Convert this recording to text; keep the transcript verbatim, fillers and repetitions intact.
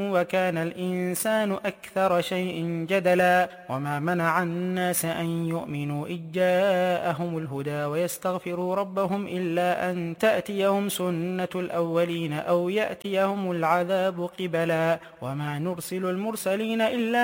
وكان الإنسان أكثر شيء جدلا وما منع الناس أن يؤمنوا إذ جاءهم الهدى ويستغفروا ربهم إلا أن تأتيهم سنة الأولين أو يأتيهم العذاب قبلا وما نرسل المرسلين إلا